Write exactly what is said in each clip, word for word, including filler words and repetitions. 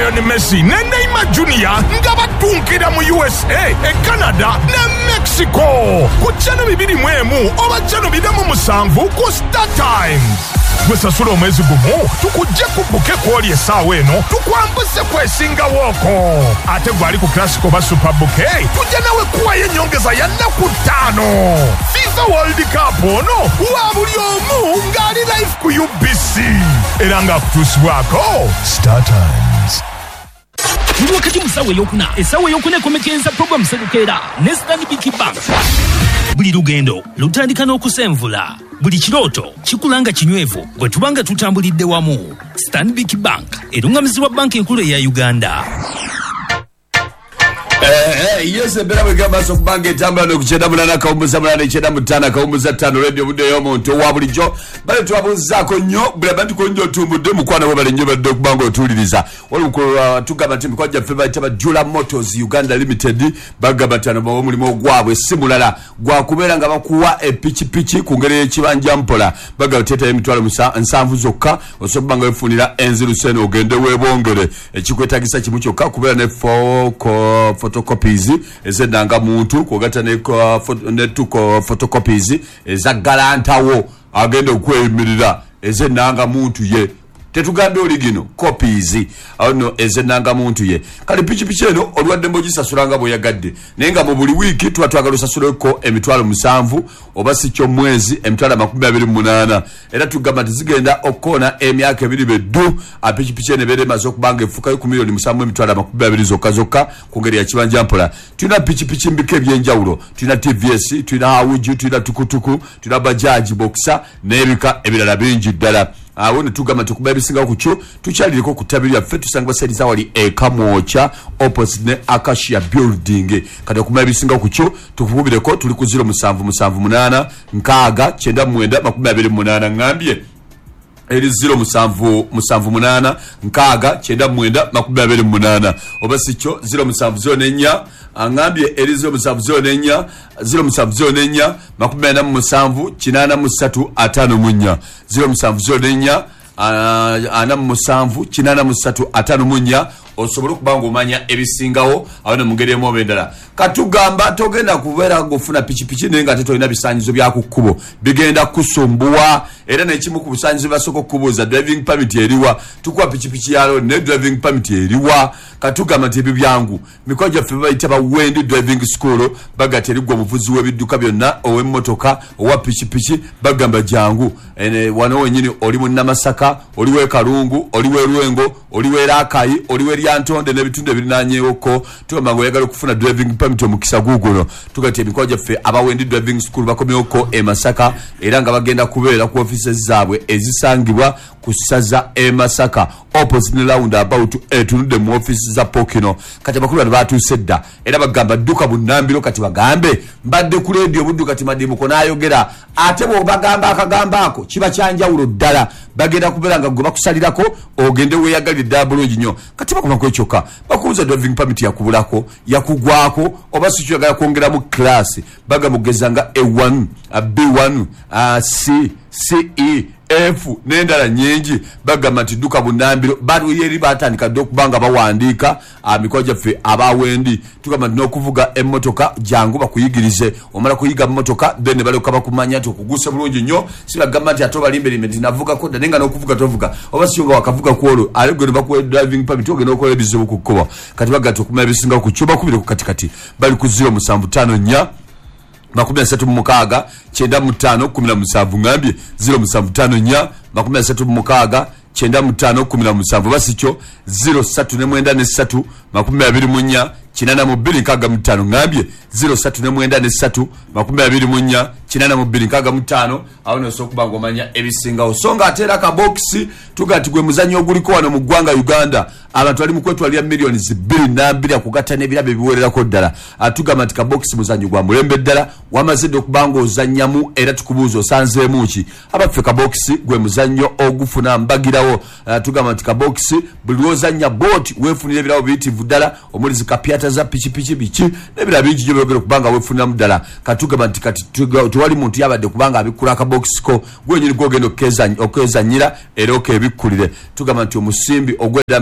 Lionel Messi ne Neymar Junior nga batunkira mu U S A, e Canada ne Mexico. Ku channel bibiri mwemu oba channel bidamu musanvu ku Star Times. Gwesasula omwezi gumu tukujja kubuke kwoli esaawa eno tukwambuse kwesinga woko. Ate gwali ku Classic oba Super Bouquet tujja nawe kuwayo nyongeza ya nnaku ttaano. FIFA World Cup ono wa buli omu ngali live ku U B C era nga kutusibwako Star Times. Ndi wakati musawe yokuna esawe yokuna komekenza program sedukera ne Stanbic Bank. Buli lugendo lutandika n'okusenvula, buli kiroto kikulanga kinywevu gwe tubanga tutambulidde wamu. Stanbic Bank erungamizibwa banki enkulu ya Uganda. Eh eh yes bera bigamba so kubange tamba no kuchenda mulana kaumuza mulana chenda mutana kaumuza tano radio bude yo muntu wa bulijo bale twabuzako nnyo bula bantu ko nnyo tumudde mukwana we bale nnyo badde kubango otuliriza wali ko tugaba timbi kwa jaffe bayitaba Jula Motors Uganda Limited bagaba tano bawo mulimo gwabwe simulala gwa kubera nga bakuwa e pichi pichi kungere ekibanja mpola bagaba teta emitwalo nsanvu zokka osobanga efunira enziru seno ogende webongere ekikwetagisa kimu kyokka kubera ne foko photocopies ezedanga muntu kogata ne ne tuko photocopies eza garantawo agenda okwemirira ezenanga muntu ye tetugambe oligino copies ono ezenanga muntu ye kali pichi pichi eno olwadde mbogisasulanga boyagadde nenga mu buli wiki twatwagala sasuleko emitwalo musanvu oba sikyo mwezi emitwalo makumi abiri mu munana era tugamba tizigenda okona emyaka ebiri beddu apichi pichi ene bere mazo kubanga efuka ku milioni musanvu emitwalo makumi abiri zokka zokka kungeri ya kibanja mpola tuna pichi pichi mbike byenjawulo tuna T V S tuna Awuji tuna tukutuku tuna Bajaj Boxer nebika ebirala bingi ddala. Awone tugama tukubaye bisinga kucho tukyaliriko kutabirya ffe tusanga basaliza wali ekamocha opposite ne Acacia building kati okubaye bisinga kucho tukubireko tuli ku zero musanvu musanvu munana nkaga kyenda mwenda makumi abiri mu munana ngambye eri zero musanvu musanvu munana nkaga kyenda mwenda makumi abiri mu munana oba sikyo zero musanvu zero nenya angambye eri zero musanvu zero nenya zero musanvu zero nenya makumi ana musanvu kinana musatu atano munya zero musanvu zero nenya ana musanvu kinana musatu atano munya osobola kubanga omanya ebisingawo abone mungere mu bendala katugamba togenda kubera gofuna pichi pichi nenga tetolina bisanyizo bya kukubo bigenda kusumbuwa era nekimu ku bisanyizo basoko kubuza driving permit eriwa tukwa pichi pichi yalo ne driving permit eriwa katugamba tibi byangu mikoja feba itaba wendi driving school bagateri gwo muvuzi w'ebiduka byonna owe motoka owa pichi pichi bagamba jangu ene wano wenyini oli mu Namasaka oli we Kalungu oli we Lwengo oli we Rakai oli we Lyantonde ne bitunde birinanyewoko tumango yagala kufuna driving permit omukisa guguno tugati emikoja fe abawendi driving school bakomyoko e Masaka era nga bagenda kubeera ku offices zaabwe ezisangibwa kusaza e Masaka opposite round about etunde mu offices za Pokino kati bakulu batu sedda era bagamba duka bunambiro kati bagambe mbadde ku radio buddu kati madimu kona ayogera ate bo bagamba akagamba ako kiba kyanjawulo ddala bagenda kubeera nga goba kusalirako ogende we yagali double ginyo kati bakoma ko choka bakuza driving permit yakubulako yakugwako oba sikyo yagala kwongera mu class baga mugezanga A one a B one a C C E F nendala nyingi bagamba nti duka bunambiro badu yeri batandika dokubanga bawandika amikoja fe abawendi tugamba nokuvuga emmotoka jangu bakuyigirize omala kuyiga mmotoka then bale kaba kumanya to kugusa bulungi nnyo sibagamba nti atoba limbe limbe navuga ko nenga nokuvuga tovuga oba siyonga wakavuga kwolo alegwe bakwe driving permit ogenda okola ebizibu kukoba kati bagato kumanya bisinga kuchuba kubire ku katikati bali ku zero musanvu tano nya makumi asatu mukaga kyenda mutano kumi na musanvu ngambye zero musanvu tano nya makumi asatu mukaga kyenda mutano kumi na musanvu basikyo zero satu ne mwenda ne satu makumi abiri munya kinana mu bbiri nkaga mutano ngambye zero satu ne mwenda ne satu makumi abiri munya kinana mu bbiri nkaga mutano awo no sokubanga omanya ebisingawo songa atera ka box tugati gwe muzanyo oguliko wano mu ggwanga Uganda abantu ali mu kwetu ali ya millions bbiri na bbiri akugata ne birabe biwererako ddala atugamba nti ka box muzanyo gwa mulembe ddala wamazidde okubanga ozanyamu era tukubuuza osanzeemu ki abaffe ka box gwe muzanyo ogufuna mbagirawo atugamba nti ka box buli ozanya bot wefunire birawo biyitivu ddala omuli zikapiata za pichi pichi bichi nebira bingi gye byogera kubanga wefunira muddala katugamba nti kati tuwali muntu yabadde kubanga abikula ka box ko gwenyini gwogenda okeza okeza nyira era okebikkulire tugamba nti omusimbi ogwedda millions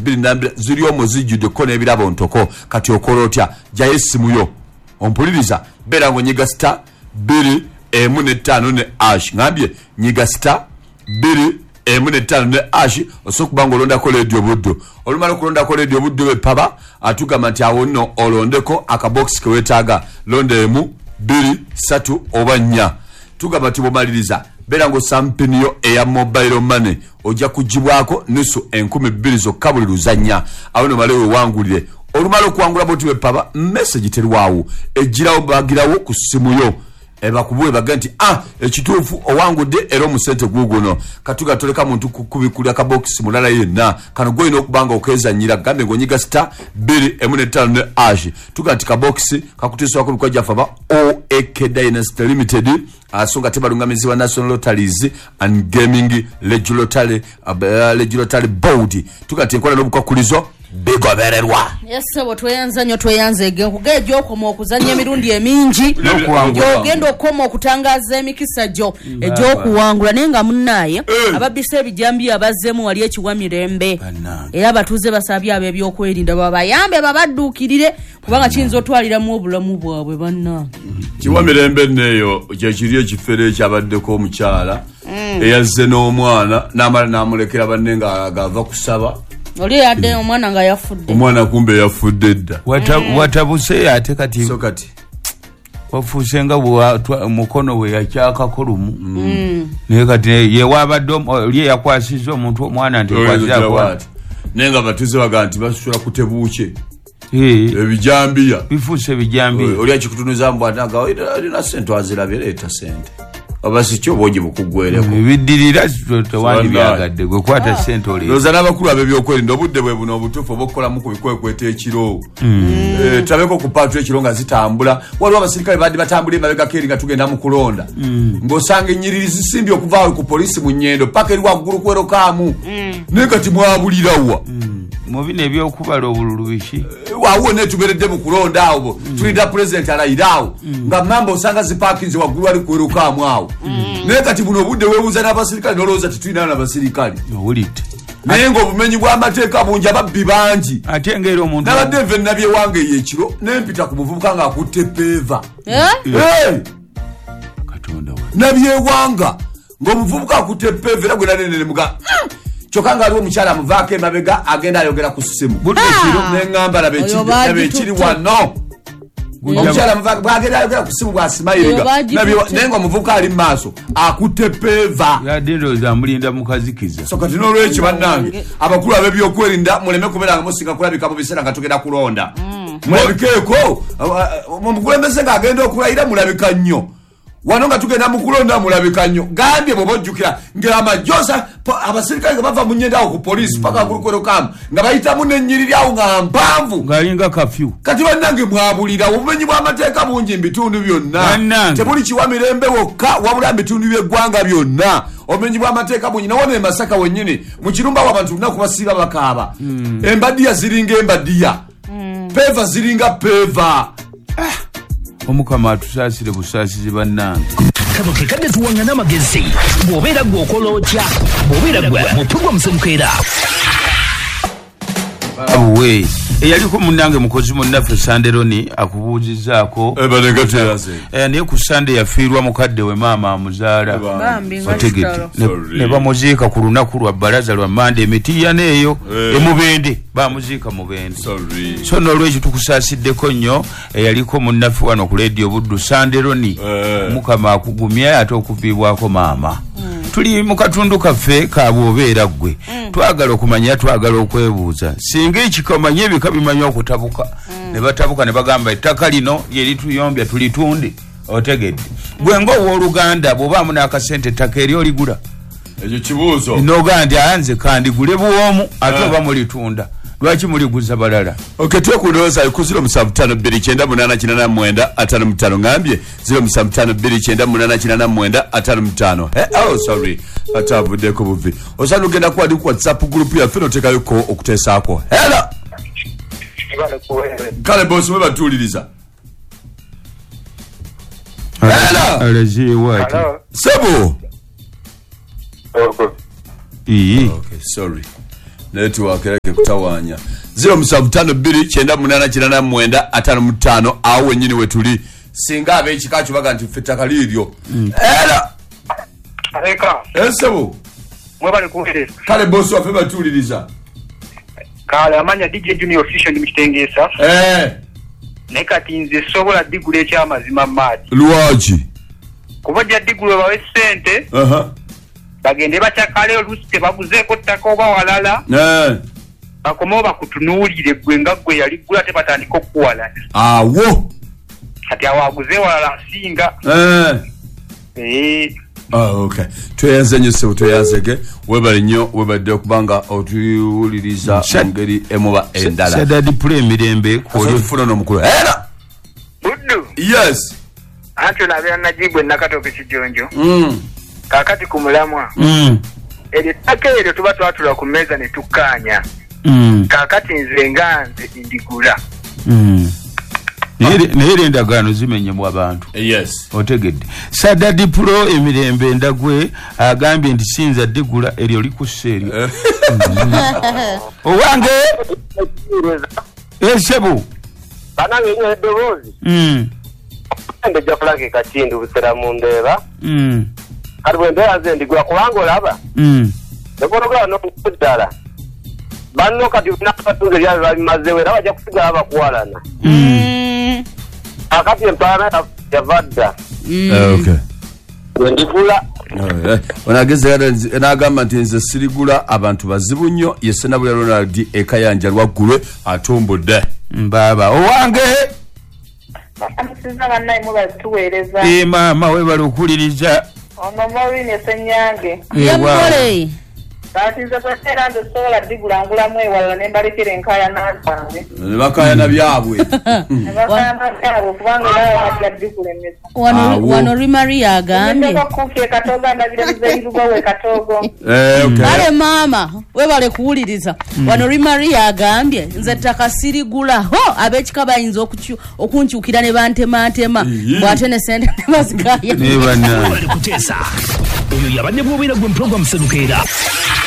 bbiri nambira ziri omwo zijjuddeko n'ebirabo ntoko kati okola otya jayo essimu yo ompuliriza beera ng'onyiga star bbiri emu n'ettaano ne ash ngambye nyiga star bbiri emu n'ettaano ne ash osobola okuba ng'olondako leediyo buddo olumala okulondako leediyo buddo bepaba atugamba nti awo nno olondeko akabokisi keweetaaga londa emu bbiri ssatu oba nnya tugamba nti bw'omaliriza beera ng'osampiniyo eya mobile money ojja kugibwako nusu enkumi bbiri zokka buli luzannya awo nomale wewangulire olumala okuwangula boti bepaba message terwawo ejjirawo bagirawo ku ssimu yo ebakubuwe baga nti ah ekituufu owangudde era omusente guguno katuga toleka muntu kubikulya kabokisi mulala yenna kano goyina okubanga okezanyira gambe ngonyiga star bbiri emu n'ettaano ne ash tuga nti kabokisi kakuteeswako lukajja faba O A K Dynasty Limited asonga tebalungamizibwa National Lotteries and Gaming Regulatory uh, Regulatory Board tuga nti enkola n'obukwakkulizo bigobererwa yesebo tweyanza nyo tweyanzege okugejo okoma okuzanya emirundi emingi ogenda okoma okutangaza emikisa gyo egyokuwangula naye nga munnaye ababisa ebijambi abazzemu wali ekiwa mirembe era abatuuze basabye ab'ebyokwerinda babayambe babadduukirire kubanga kiyinza otwaliramu obulamu bwabwe banna kiwa mirembe neeyo kyekiri ekifere ekyabaddeko omukyala eyazze n'omwana n'amala n'amulekera banne nga gava kusaba oli yadde omwana nga yafudde omwana kumbe yafudde dda watabuse ate kati so kati wafuuse nga mukono we yakyakakolumu naye kati ye wabadde oli yakwasiza omuntu omwana ntekwazizakwa naye nga batuze baga nti basobola kutebuuke ebijambiya bifuuse ebijambiya oli akikutunuza mbwanaga olina sente wazirabye leeta sente abasi kyo boji bukugwereko bidirira tewandi byagadde gwe kwata sente oli loza n'abakulu ab'ebyokwerinda obudde bwe buno obutuufu obukola mu kubikwekweta ekiro eh tabeko ku paatu ekiro nga zitambula waliwo abasirikale badi batambula emabega keri nga tugenda mu kulonda ng'osanga ennyiriri zisimbye okuva ku polisi mu nnyendo paka eri waggulu kwero kaamu naye kati mwabulirawa mu bino ebyokubala obululu biki waawo netuberedde mu kulonda awo tulida president alayiraawo nga mamba osanga zipaakinze waggulu ali kwero kaamu awo naye kati buno obudde weebuuza n'abasirikale n'olowooza titulina n'abasirikale owulidde naye ng'obumenyi bw'amateeka bungi ababbi bangi ate ngeri omuntu nabadde nve nabyewange eyekiro nempita ku muvubuka ng'akutte peeva katonda nabyewanga ng'omuvubuka akutte peeva era gwe nanenene muga kyokka nga aliwo omukyala amuvaako emabega agenda ayogera ku ssimu budde kiro neŋŋamba naba ekiri wano omukyala bwagenda ayogera ku ssimu bwasimayiringa naye ng'omuvubuka ali mu maaso akutte peeva yadde ndowooza amulinda mukazikiza so kati n'olwekyo bannange abakulu ab'ebyokwerinda muleme kubeera nga musinga kulabika mu biseera nga tugenda kulonda mulabikeeko omukulembeze ng'agenda okulayira mulabika nnyo wano nga tugenda mu kulonda mulabika nnyo gambye bwe bojjukira ng'amajoosa abasirikale nga bava mu nnyenda awo ku poliisi paka kulukwero kamu nga bayitamu n'ennyiriri awo nga mpanvu ng'alinga kafyu kati bannange mwabulira obumenyi bw'amateeka bungi mu bitundu byonna tebuli kiwa mirembe wokka wabula mu bitundu by'eggwanga byonna obumenyi bw'amateeka bungi nawona e Masaka wennyini mu kirumba abantu lunaku basiiba bakaaba embadiya ziringa embadiya peeva ziringa peeva omukama atusaasire busaasizi bannange kano kekadde tuwanga n'amagezi bw'obeera gwe okola otya bw'obeera gwe mupigwa musemukeera abuwe eyaliko munnange mukozi munnaffe sanderoni akubuuzizaako naye ku sande yafiirwa mukadde we maama amuzaala otegedde ne bamuziika ku lunaku lwa bbalaza lwa mande emitiya neeyo emubende bamuziika mubende so n'olwekyo tukusaasiddeko nnyo eyaliko munnaffe wano ku leediyo buddu sanderoni mukama akugumya ate okuviibwako maama tuli mu katundu kaffe kabwobeera gwe twagala okumanya twagala okwebuuza singa ekikamanye ebika bimanya okutabuka ne batabuka ne bagamba ettaka lino lyerituyombya tulitunde otegedde gwe ng'owooluganda bw'obaamu n'akasente ettaka eri oligula ekyo kibuuzo nogaa nti anze kandigule buwoomu ate oba mulitunda lwaki muliguza balala okay twekundoza ku ziro musanvu ttaano bbiri kyenda munaana kinaana mu mwenda ataano mu ttaano ngambye ziro musanvu ttaano bbiri kyenda munaana kinaana mu mwenda ataano mu ttaano oh sorry atavuddeko buvi osana ogenda kuwali ku whatsapp group yaffe noteekayoko okuteesaako hela kale bosi mwe batuuliriza hela alaziewaki sebo ii okay sorry network yake kutawanya zero musanvu ttaano bbiri kyenda munaana kirana mwenda ataano mu ttaano awo wennyini wetuli singa ab'ekikacu baga nti ffe ttaka liiryo era Aleka. Esebo. Mwebale kuweleza. Kale bosi waffe batuuliriza. Kale amanya D J Junior official ndimukitegeeza. Eh. Naye kati nze sobola digula ekyamazima maadi. Lwaki? Kuba jja digula bawe ssente. Aha. Bagende bakyakale oluusi tebaguzeeko ttaka oba walala. Eh. Bakomewo bakutunuulire gwe nga gwe yaligula tebatandika okuwalana. Awo. Kati awo aguze walala nsinga. Eh. Eh. Ah, okay. Tweyanze nnyo ssebo tweyanzege webale nnyo webadde okubanga otuwuliriza engeri emuba endala. Sadadi pule emirembe kwoli ofuna n'omukulu. Era. Buddu. Yes. Anti olabira Najibwe Nakatope Kijonjo. Mm. Kakati ku mulamwa. Mm. Eryo ttaka eryo tuba twatula ku mmeeza ne tukkaanya. Mm. Kakati nze nga nze ndigula. Mm. Naye endagaano zimenyemu abantu. Yes. Otegedde. Sadadi Pro emirembe ndagwe agambye nti sinza digula eryo likusseeryo. Owange esebo. Banange nyo eddoboozi. Mm. Ndejja kulage kakindu busera mu ndeeba. Mm. Kati bwe mbeera nze ndigula kubanga olaba. Mm. Nekologala n'okuddala. Banno kati n'abatunzi ebyabwe babimazeewo era bajja kusigala bakuwalana. Mm. Akati empaana yavadda. Okay. Ndigula. Onageze n'agamba nti nze sirigula abantu bazibu nnyo ye Ssenabulya Ronald ekayanja lwaggulwe atumbudde. Mbaba owange. Amusiza bannaye mubatuweereza. Eh maama webale okuwuliriza. Ono Maureen Ssenyange. Yamukole. Kati nze bweera nze sobola digula ngulamu ewalala ne mbalekera enkaya n'asange. Ne bakayana byabwe. Ne bakayana byabwe kubanga era bajja digula emmeza. Wano wano Rimaria agambye. Ndeka kuuka ekatoogo ndabira bizeyirugo we katoogo. Eh okay. Kale maama webale kuwuliriza. Wano Rimaria agambye nze ttaka sirigula. Ho ab'ekika bayinza okunkyukira ne bantematema. Bw'ate ne ssente ne bazigaya. Ne banna. Bali kuteesa. Oyo yabadde bw'obeera gwe program Ssenukeera.